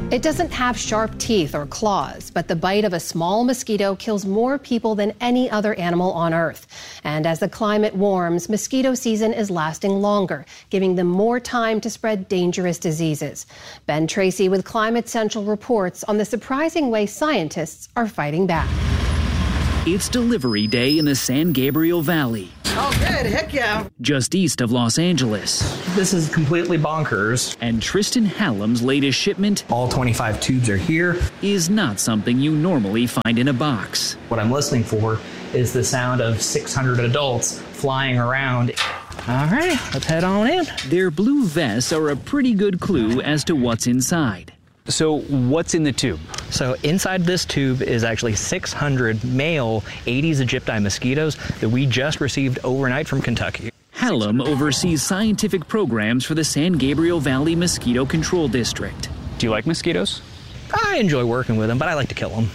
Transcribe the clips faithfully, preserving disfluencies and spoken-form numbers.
It doesn't have sharp teeth or claws, but the bite of a small mosquito kills more people than any other animal on Earth. And as the climate warms, mosquito season is lasting longer, giving them more time to spread dangerous diseases. Ben Tracy with Climate Central reports on the surprising way scientists are fighting back. It's delivery day in the San Gabriel Valley. Oh, good. Heck yeah. Just east of Los Angeles. This is completely bonkers. And Tristan Hallam's latest shipment, all twenty-five tubes are here, is not something you normally find in a box. What I'm listening for is the sound of six hundred adults flying around. All right, let's head on in. Their blue vests are a pretty good clue as to what's inside. So what's in the tube? So inside this tube is actually six hundred male Aedes aegypti mosquitoes that we just received overnight from Kentucky. Hallam oversees scientific programs for the San Gabriel Valley Mosquito Control District. Do you like mosquitoes? I enjoy working with them, but I like to kill them.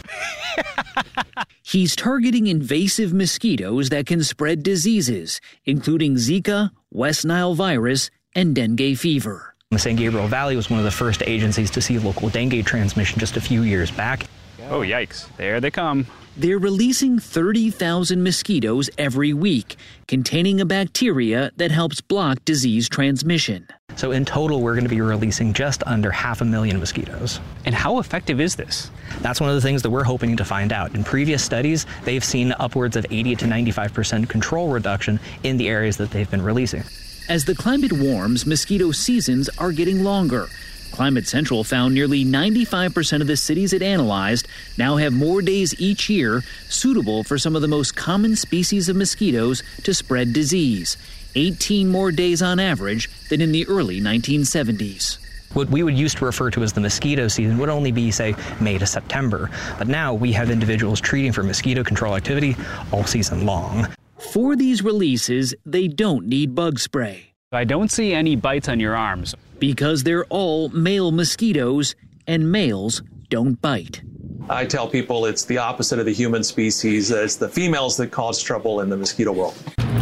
He's targeting invasive mosquitoes that can spread diseases, including Zika, West Nile virus, and dengue fever. The San Gabriel Valley was one of the first agencies to see local dengue transmission just a few years back. Oh, yikes. There they come. They're releasing thirty thousand mosquitoes every week, containing a bacteria that helps block disease transmission. So in total, we're going to be releasing just under half a million mosquitoes. And how effective is this? That's one of the things that we're hoping to find out. In previous studies, they've seen upwards of eighty to ninety-five percent control reduction in the areas that they've been releasing. As the climate warms, mosquito seasons are getting longer. Climate Central found nearly ninety-five percent of the cities it analyzed now have more days each year suitable for some of the most common species of mosquitoes to spread disease, eighteen more days on average than in the early nineteen seventies. What we would used to refer to as the mosquito season would only be, say, May to September. But now we have individuals treating for mosquito control activity all season long. For these releases, they don't need bug spray. I don't see any bites on your arms. Because they're all male mosquitoes, and males don't bite. I tell people it's the opposite of the human species. It's the females that cause trouble in the mosquito world.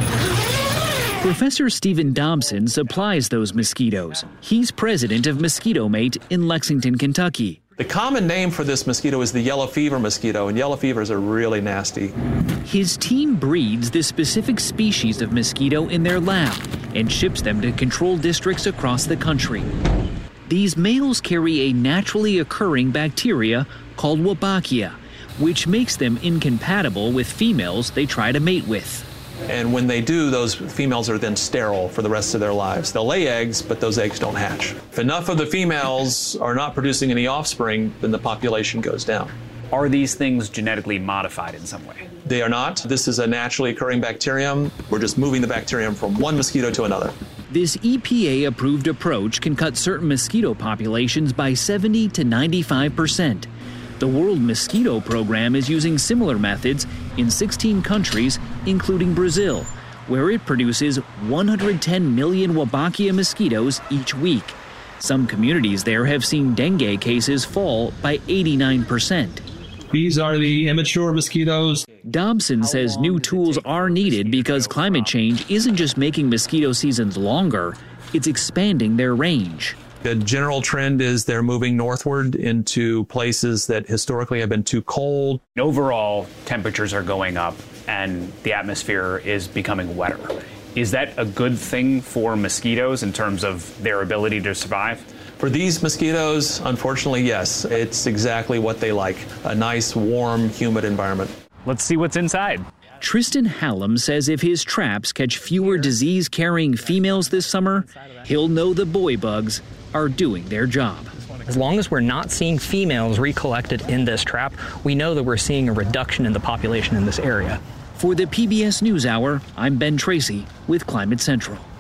Professor Stephen Dobson supplies those mosquitoes. He's president of Mosquito Mate in Lexington, Kentucky. The common name for this mosquito is the yellow fever mosquito, and yellow fevers are really nasty. His team breeds this specific species of mosquito in their lab and ships them to control districts across the country. These males carry a naturally occurring bacteria called Wolbachia, which makes them incompatible with females they try to mate with. And when they do, those females are then sterile for the rest of their lives. They'll lay eggs, but those eggs don't hatch. If enough of the females are not producing any offspring, then the population goes down. Are these things genetically modified in some way? They are not. This is a naturally occurring bacterium. We're just moving the bacterium from one mosquito to another. This E P A-approved approach can cut certain mosquito populations by seventy to ninety-five percent. The World Mosquito Program is using similar methods in sixteen countries, including Brazil, where it produces one hundred ten million Wolbachia mosquitoes each week. Some communities there have seen dengue cases fall by eighty-nine percent. These are the immature mosquitoes. Dobson says new tools are needed because climate change isn't just making mosquito seasons longer, it's expanding their range. The general trend is they're moving northward into places that historically have been too cold. Overall, temperatures are going up and the atmosphere is becoming wetter. Is that a good thing for mosquitoes in terms of their ability to survive? For these mosquitoes, unfortunately, yes. It's exactly what they like, a nice, warm, humid environment. Let's see what's inside. Tristan Hallam says if his traps catch fewer disease-carrying females this summer, he'll know the boy bugs are doing their job. As long as we're not seeing females recollected in this trap, we know that we're seeing a reduction in the population in this area. For the P B S NewsHour, I'm Ben Tracy with Climate Central.